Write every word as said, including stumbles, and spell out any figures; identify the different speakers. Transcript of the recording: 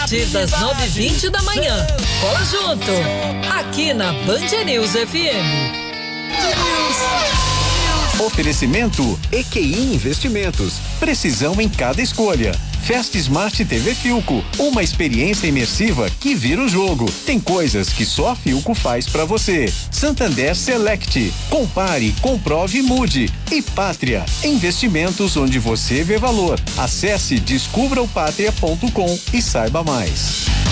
Speaker 1: partir das nove e vinte da manhã. Cola junto, aqui na Band News F M.
Speaker 2: Oferecimento E Q I Investimentos. Precisão em cada escolha. Fast Smart T V Filco, uma experiência imersiva que vira o jogo. Tem coisas que só a Filco faz pra você. Santander Select. Compare, comprove e mude. E Pátria, investimentos onde você vê valor. Acesse descubra o pátria ponto com e saiba mais.